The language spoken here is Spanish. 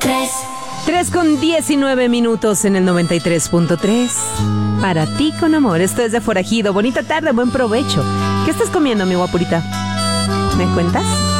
3:19 en el 93.3. Para ti con amor, esto es de Forajido. Bonita tarde, buen provecho. ¿Qué estás comiendo, mi guapurita? ¿Me cuentas?